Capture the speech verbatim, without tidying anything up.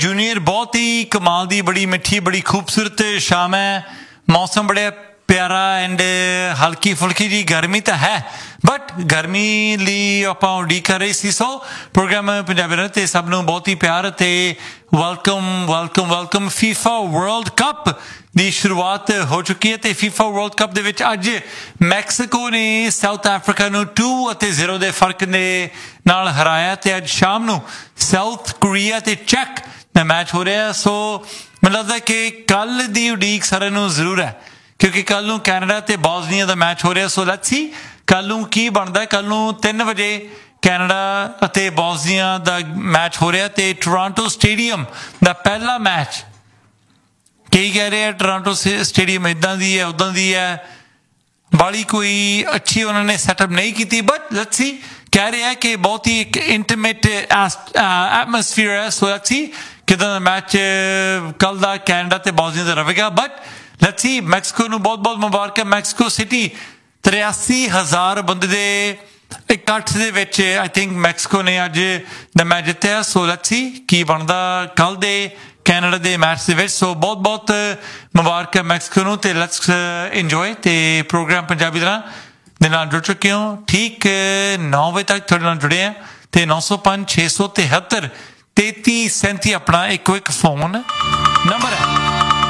junior बहुत ही कमाल दी बड़ी मिठी बड़ी खूबसूरत शाम है मौसम बड़ा प्यारा एंड हल्की फुल्की जी गर्मी तो है बट गर्मी ਲਈ ਆਪਾਂ ਉਡੀਕ ਕਰ ਰਹੇ ਸੀ ਸੋ ਪ੍ਰੋਗਰਾਮ ਪੰਜਾਬੀ ਰੰਗ ਤੇ ਸਭ ਨੂੰ ਬਹੁਤ ਹੀ ਪਿਆਰ ਤੇ welcome welcome welcome FIFA world cup ਦੀ ਸ਼ੁਰੂਆਤ ਹੋ ਚੁੱਕੀ ਹੈ ਤੇ ਫੀਫਾ ਵਰਲਡ ਕੱਪ ਦੇ ਵਿੱਚ ਅੱਜ ਮੈਕਸੀਕੋ ਨੇ ਸਾਊਥ ਅਫਰੀਕਾ ਨੂੰ ਦੋ ਅਤੇ ਜ਼ੀਰੋ ਦੇ ਫਰਕ ਦੇ ਨਾਲ ਹਰਾਇਆ ਤੇ ਅੱਜ ਸ਼ਾਮ ਨੂੰ ਸਾਊਥ ਕੋਰੀਆ ਤੇ ਚੈਕ ਦਾ ਮੈਚ ਹੋ ਰਿਹਾ ਸੋ ਮੈਨੂੰ ਲੱਗਦਾ ਕਿ ਕੱਲ ਦੀ ਉਡੀਕ ਸਾਰਿਆਂ ਨੂੰ ਜ਼ਰੂਰ ਹੈ ਕਿਉਂਕਿ ਕੱਲ ਨੂੰ ਕੈਨੇਡਾ ਤੇ ਬੋਸਨੀਆ ਦਾ ਮੈਚ ਹੋ ਰਿਹਾ ਸੋ ਲੈਟਸ ਸੀ ਕੱਲ ਨੂੰ ਕੀ ਬਣਦਾ ਕੱਲ ਨੂੰ ਤਿੰਨ ਵਜੇ ਕੈਨੇਡਾ ਅਤੇ ਬੋਸਨੀਆ ਦਾ ਮੈਚ ਹੋ ਰਿਹਾ ਤੇ ਟੋਰਾਂਟੋ ਸਟੇਡੀਅਮ ਦਾ ਪਹਿਲਾ ਮੈਚ ਕਈ ਕਹਿ ਰਹੇ ਆ ਟੋਰਾਂਟੋ ਸਟੇਡੀਅਮ ਇੱਦਾਂ ਦੀ ਹੈ ਉੱਦਾਂ ਦੀ ਹੈ ਬਾਲੀ ਕੋਈ ਅੱਛੀ ਉਹਨਾਂ ਨੇ ਸੈਟਅਪ ਨਹੀਂ ਕੀਤੀ ਬਟ ਲੈਟਸ ਸੀ ਕਹਿ ਰਿਹਾ ਕਿ ਬਹੁਤ ਹੀ ਇੱਕ ਇੰਟੀਮੇਟ ਐਟਮੋਸਫੀਅਰ ਹੈ ਸੋ ਲੈਟਸ ਸੀ ਕਿੱਦਾਂ ਦਾ ਮੈਚ ਕੱਲ ਦਾ ਕੈਨੇਡਾ ਤੇ ਬੋਸਨੀਆ ਦਾ ਰਹੇਗਾ ਬਟ ਲੈਟਸ ਸੀ ਮੈਕਸੀਕੋ ਨੂੰ ਬਹੁਤ ਬਹੁਤ ਮੁਬਾਰਕ ਮੈਕਸੀਕੋ ਸਿਟੀ ਤਰਿਆਸੀ ਹਜ਼ਾਰ ਬੰਦੇ ਦੇ ਇਕੱਠ ਦੇ ਵਿੱਚ ਆਈ ਥਿੰਕ ਮੈਕਸੀਕੋ ਨੇ ਅੱਜ ਦਾ ਮੈਚ ਜਿੱਤਿਆ ਸੋ ਲੈਟਸ ਸੀ ਕੀ ਬਣਦਾ ਕੱਲ ਦੇ ਕੈਨੇਡਾ ਦੇ ਮੈਚ ਦੇ ਵਿੱਚ ਸੋ ਬਹੁਤ ਬਹੁਤ ਮੁਬਾਰਕ ਮੈਕਸੀਕੋ ਨੂੰ ਤੇ ਲੈਟਸ ਇੰਜੋਏ ਤੇ ਪ੍ਰੋਗਰਾਮ ਪੰਜਾਬੀ ਤਰ੍ਹਾਂ ਦੇ ਨਾਲ ਜੁੜ ਚੁੱਕੇ ਹੋ ਠੀਕ ਨੌ ਵਜੇ ਤੱਕ ਤੁਹਾਡੇ ਨਾਲ ਜੁੜੇ ਆ ਤੇ ਨੌ ਸੌ ਪੰਜ ਛੇ ਸੌ ਤਿਹੱਤਰ ਤੇਤੀ ਸੈਂਤੀ ਆਪਣਾ ਇੱਕੋ ਇੱਕ ਫੋਨ ਨੰਬਰ